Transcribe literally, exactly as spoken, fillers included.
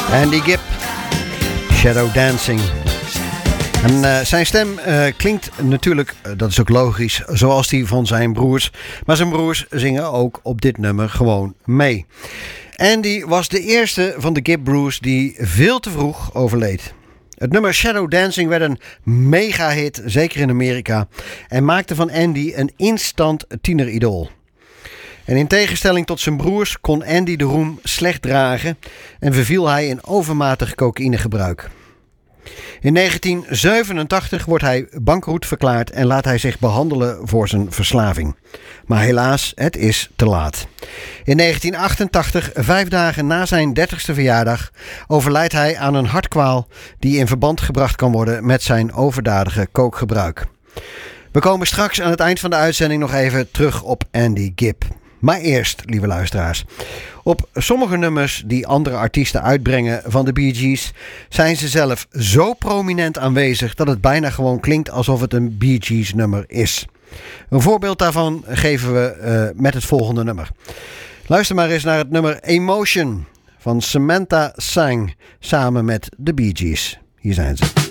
Andy Gibb, Shadow Dancing. En uh, zijn stem uh, klinkt natuurlijk, uh, dat is ook logisch, zoals die van zijn broers. Maar zijn broers zingen ook op dit nummer gewoon mee. Andy was de eerste van de Gibb broers die veel te vroeg overleed. Het nummer Shadow Dancing werd een mega-hit, zeker in Amerika. En maakte van Andy een instant tieneridool. En in tegenstelling tot zijn broers kon Andy de roem slecht dragen en verviel hij in overmatig cocaïnegebruik. In negentien zevenentachtig wordt hij bankroet verklaard en laat hij zich behandelen voor zijn verslaving. Maar helaas, het is te laat. In negentien achtentachtig, vijf dagen na zijn dertigste verjaardag, overlijdt hij aan een hartkwaal die in verband gebracht kan worden met zijn overdadige kookgebruik. We komen straks aan het eind van de uitzending nog even terug op Andy Gibb. Maar eerst, lieve luisteraars, op sommige nummers die andere artiesten uitbrengen van de Bee Gees zijn ze zelf zo prominent aanwezig dat het bijna gewoon klinkt alsof het een Bee Gees nummer is. Een voorbeeld daarvan geven we uh, met het volgende nummer. Luister maar eens naar het nummer Emotion van Samantha Sang samen met de Bee Gees. Hier zijn ze.